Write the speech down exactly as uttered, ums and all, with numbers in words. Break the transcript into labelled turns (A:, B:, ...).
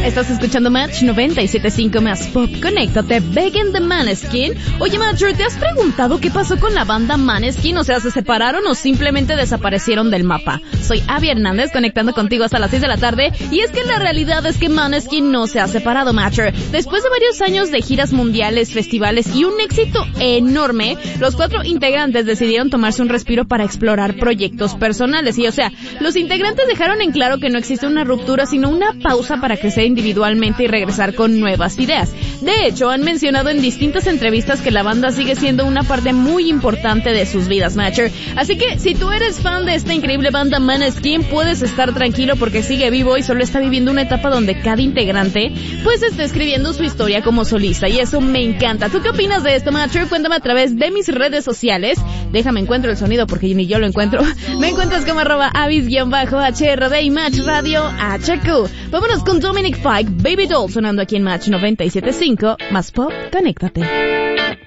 A: Estás escuchando Match noventa y siete punto cinco más Pop. Conéctate, Begging the Maneskin. Oye, Matcher, ¿te has preguntado qué pasó con la banda Maneskin? O sea, ¿se separaron o simplemente desaparecieron del mapa? Soy Abby Hernández, conectando contigo hasta las seis de la tarde. Y es que la realidad es que Maneskin no se ha separado, Matcher. Después de varios años de giras mundiales, festivales y un éxito enorme, los cuatro integrantes decidieron tomarse un respiro para explorar proyectos personales. Y, o sea, los integrantes dejaron en claro que no existe una ruptura, sino una pausa para crecer individualmente y regresar con nuevas ideas. De hecho, han mencionado en distintas entrevistas que la banda sigue siendo una parte muy importante de sus vidas, Matcher. Así que, si tú eres fan de esta increíble banda Maneskin, puedes estar tranquilo porque sigue vivo y solo está viviendo una etapa donde cada integrante, pues, está escribiendo su historia como solista. Y eso me encanta. ¿Tú qué opinas de esto, Matcher? Cuéntame a través de mis redes sociales. Déjame encuentro el sonido porque ni yo lo encuentro. Me encuentras como arroba avis-H R D y Match Radio H Q. Vámonos con Dominic Fike, Baby Doll, sonando aquí en Match noventa y siete punto cinco, más Pop, conéctate.